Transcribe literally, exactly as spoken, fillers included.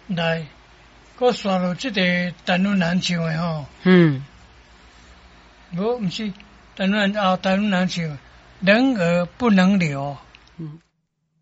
来，我刷到这个陈文兰唱的吼， 嗯， 无毋是陈文兰啊，陈文兰唱人儿不能留。 嗯，